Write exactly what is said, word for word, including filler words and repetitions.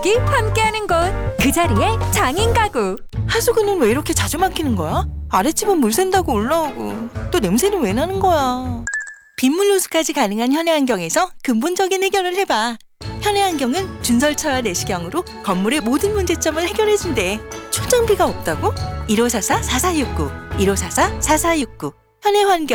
함께하는 곳, 그 자리에 장인 가구. 하수구는 왜 이렇게 자주 막히는 거야? 아랫집은 물 샌다고 올라오고 또 냄새는 왜 나는 거야? 빗물 누수까지 가능한 현해환경에서 근본적인 해결을 해봐. 현해환경은 준설차와 내시경으로 건물의 모든 문제점을 해결해준대. 초장비가 없다고? 일오사사 사사육구 일오사사 사사육구 현해환경